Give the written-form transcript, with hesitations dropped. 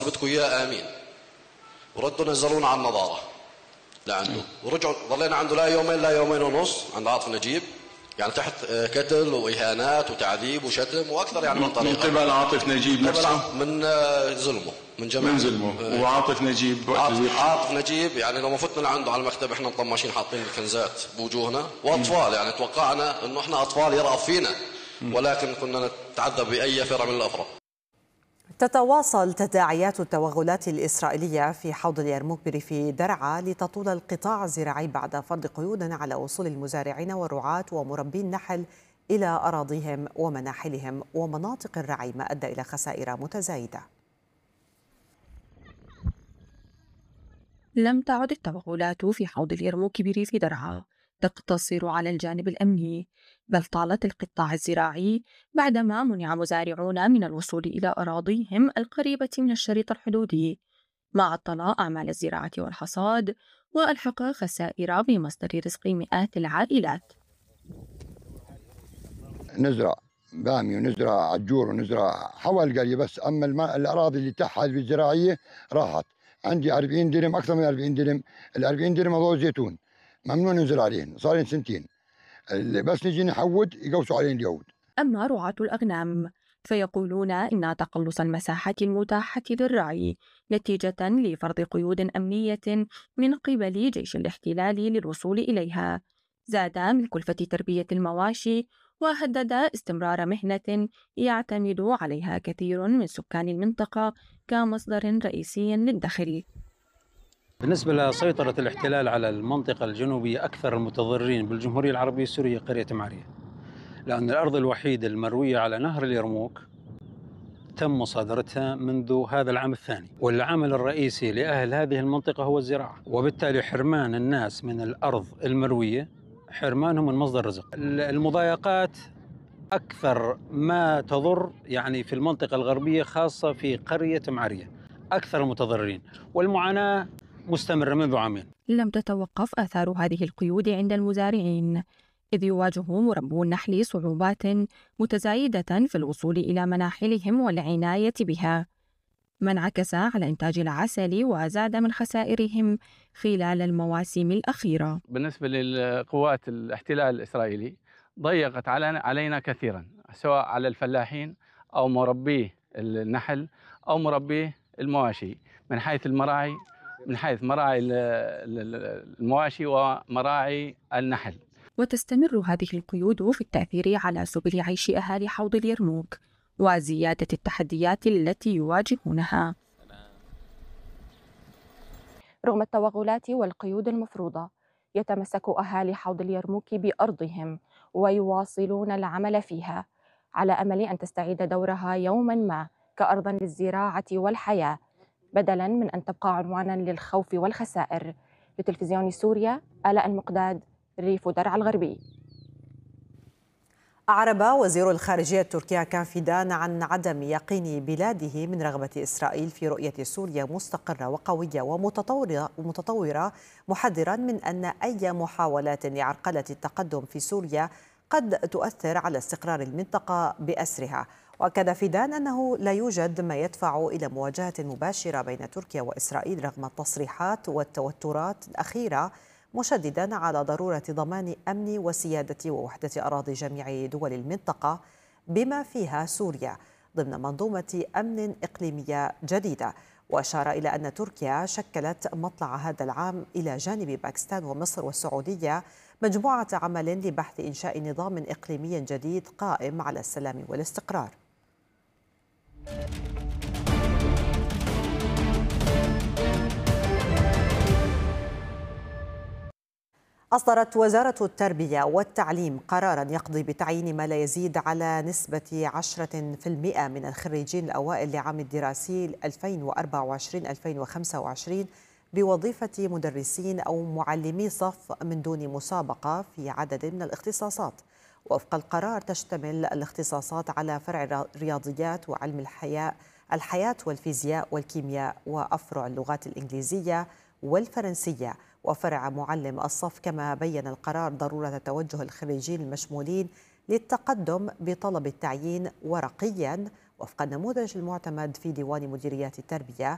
بدكم اياه امين، وردوا نزلونا على النظاره لعنده، ورجعوا ضلينا عنده لا يومين لا يومين ونص عند عاطف نجيب، يعني تحت كتل واهانات وتعذيب وشتم واكثر، يعني من طريقه من قبل عاطف نجيب نفسه، من ظلمه، من جماعه، من ظلمه. وعاطف نجيب عاطف نجيب يعني لما فتنا لعنده على المكتب احنا مطمشين حاطين الكنزات بوجوهنا واطفال، يعني توقعنا انه احنا اطفال يرأف فينا، ولكن كنا نتعذب باي فرع من الافرع. تتواصل تداعيات التوغلات الإسرائيلية في حوض اليرموك بريف درعا لتطول القطاع الزراعي بعد فرض قيود على وصول المزارعين والرعاة ومربي النحل إلى أراضيهم ومناحلهم ومناطق الرعي، ما أدى إلى خسائر متزايدة. لم تعد التوغلات في حوض اليرموك بريف درعا تقتصر على الجانب الأمني، بل طالت القطاع الزراعي بعدما منع مزارعون من الوصول إلى أراضيهم القريبة من الشريط الحدودي، ما عطل أعمال الزراعة والحصاد وألحق خسائر بمصدر رزق مئات العائلات. نزرع بامي ونزرع عجور ونزرع حول القرية بس، أما الأراضي اللي تحت الزراعية راحت. عندي 40 درم، أكثر من 40 درم، ال 40 درم هذول زيتون ممنوع ننزل عليهم، صار لهم سنتين، بس نجي نحود يقوسوا علينا اليهود. أما رعاة الأغنام فيقولون إن تقلص المساحات المتاحة للرعي نتيجة لفرض قيود أمنية من قبل جيش الاحتلال للوصول إليها زاد من كلفة تربية المواشي، وهدد استمرار مهنة يعتمد عليها كثير من سكان المنطقة كمصدر رئيسي للدخل. بالنسبة لسيطرة الاحتلال على المنطقة الجنوبية، أكثر المتضررين بالجمهورية العربية السورية قرية معرية، لأن الأرض الوحيدة المروية على نهر اليرموك تم مصادرتها منذ هذا العام الثاني، والعامل الرئيسي لأهل هذه المنطقة هو الزراعة، وبالتالي حرمان الناس من الأرض المروية حرمانهم من مصدر رزق. المضايقات أكثر ما تضر يعني في المنطقة الغربية، خاصة في قرية معرية أكثر المتضررين، والمعاناة مستمرة منذ عامين. لم تتوقف آثار هذه القيود عند المزارعين، إذ يواجه مربو النحل صعوبات متزايدة في الوصول إلى مناحلهم والعناية بها، ما انعكس على إنتاج العسل وزاد من خسائرهم خلال المواسم الأخيرة. بالنسبة للقوات الاحتلال الإسرائيلي ضيقت علينا كثيرا، سواء على الفلاحين أو مربي النحل أو مربي المواشي، من حيث المراعي، من حيث مراعي المواشي ومراعي النحل. وتستمر هذه القيود في التأثير على سبل عيش أهالي حوض اليرموك وزيادة التحديات التي يواجهونها. رغم التوغلات والقيود المفروضة، يتمسك أهالي حوض اليرموك بأرضهم ويواصلون العمل فيها على أمل أن تستعيد دورها يوما ما كأرض للزراعة والحياة، بدلا من أن تبقى عنوانا للخوف والخسائر. لتلفزيون سوريا، آلاء المقداد، ريف درعا الغربي. أعرب وزير الخارجية التركي هاكان فيدان عن عدم يقين بلاده من رغبة إسرائيل في رؤية سوريا مستقرة وقوية ومتطورة، محذرا من أن أي محاولات لعرقلة التقدم في سوريا قد تؤثر على استقرار المنطقة بأسرها. وأكد فيدان أنه لا يوجد ما يدفع إلى مواجهة مباشرة بين تركيا وإسرائيل رغم التصريحات والتوترات الأخيرة، مشددا على ضرورة ضمان أمن وسيادة ووحدة أراضي جميع دول المنطقة بما فيها سوريا ضمن منظومة أمن إقليمية جديدة. وأشار إلى أن تركيا شكلت مطلع هذا العام إلى جانب باكستان ومصر والسعودية مجموعة عمل لبحث إنشاء نظام إقليمي جديد قائم على السلام والاستقرار. أصدرت وزارة التربية والتعليم قراراً يقضي بتعيين ما لا يزيد على نسبة 10% من الخريجين الأوائل لعام الدراسي 2024-2025 بوظيفة مدرسين أو معلمي صف من دون مسابقة في عدد من الاختصاصات. وفق القرار تشتمل الاختصاصات على فرع الرياضيات وعلم الحياة والفيزياء والكيمياء وأفرع اللغات الإنجليزية والفرنسية وفرع معلم الصف. كما بين القرار ضرورة توجه الخريجين المشمولين للتقدم بطلب التعيين ورقيا وفق النموذج المعتمد في ديوان مديريات التربية